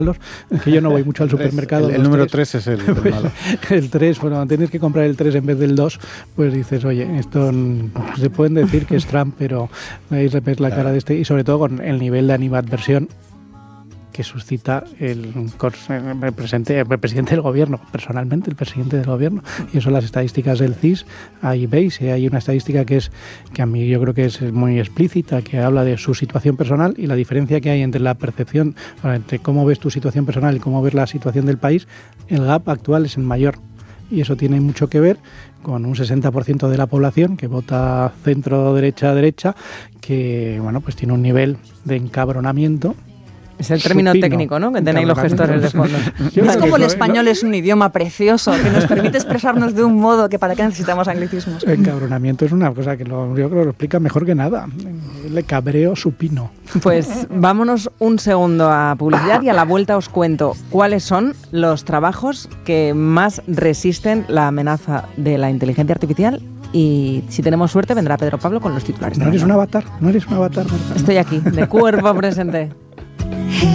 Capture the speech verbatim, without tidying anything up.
Es que yo no voy mucho al supermercado. El, el número tres es el, el pues, malo. El tres, bueno, tienes que comprar el tres en vez del dos, pues dices, oye, esto se pueden decir que es Trump, pero veis la cara claro. de este, y sobre todo con el nivel de animadversión que suscita el, el, presidente, el presidente del gobierno, personalmente el presidente del gobierno. Y eso las estadísticas del C I S, ahí veis, hay una estadística que es que a mí yo creo que es muy explícita, que habla de su situación personal y la diferencia que hay entre la percepción, entre cómo ves tu situación personal y cómo ves la situación del país. El gap actual es el mayor. Y eso tiene mucho que ver con un sesenta por ciento de la población que vota centro, derecha, derecha, que bueno, pues tiene un nivel de encabronamiento. Es el término supino, técnico, ¿no? Que tenéis los gestores de fondo. Es como el español es un idioma precioso, que nos permite expresarnos de un modo que para qué necesitamos anglicismos. El encabronamiento es una cosa que lo, yo creo que lo explica mejor que nada. El cabreo supino. Pues vámonos un segundo a publicidad y a la vuelta os cuento cuáles son los trabajos que más resisten la amenaza de la inteligencia artificial. Y si tenemos suerte vendrá Pedro Pablo con los titulares. No eres un avatar, no eres un avatar. Marta. Estoy aquí, de cuerpo presente.